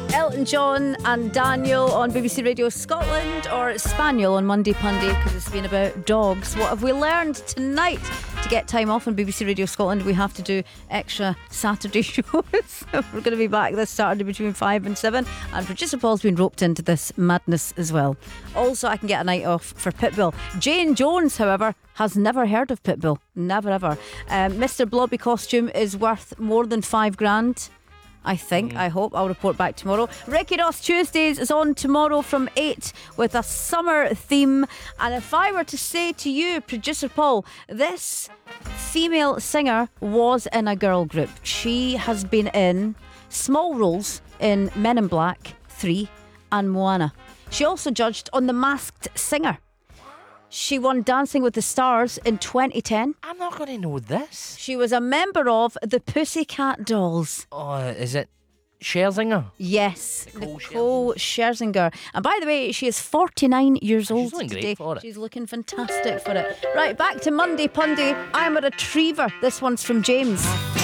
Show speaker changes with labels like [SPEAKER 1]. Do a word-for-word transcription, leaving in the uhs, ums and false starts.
[SPEAKER 1] Elton John and Daniel on B B C Radio Scotland, or Spaniel on Monday Punday, because it's been about dogs. What have we learned tonight? To get time off on B B C Radio Scotland, we have to do extra Saturday shows. We're going to be back this Saturday between five and seven, and producer Paul's been roped into this madness as well. Also, I can get a night off for Pitbull. Jane Jones, however, has never heard of Pitbull. Never ever. um, Mister Blobby costume is worth more than five grand, I think, mm. I hope. I'll report back tomorrow. Ricky Ross Tuesdays is on tomorrow from eight with a summer theme. And if I were to say to you, producer Paul, this female singer was in a girl group. She has been in small roles in Men in Black three and Moana. She also judged on The Masked Singer. She won Dancing with the Stars in twenty ten.
[SPEAKER 2] I'm not going to know this.
[SPEAKER 1] She was a member of the Pussycat Dolls.
[SPEAKER 2] Oh, is it Scherzinger?
[SPEAKER 1] Yes,
[SPEAKER 2] Nicole,
[SPEAKER 1] Nicole Scherzinger. And by the way, she is forty-nine years old
[SPEAKER 2] She's looking
[SPEAKER 1] today.
[SPEAKER 2] great for it.
[SPEAKER 1] She's looking fantastic for it. Right, back to Monday Punday. I'm a retriever. This one's from James.